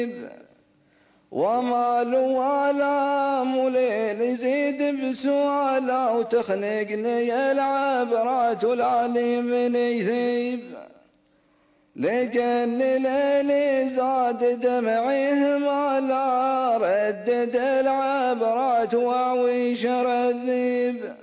ومال والام ليل يزيد بسؤاله وتخنقني العبرات والعلي من يثيب. لكن ليلي زاد دمعيه ما لا ردد العبرات واعوي شر الذيب.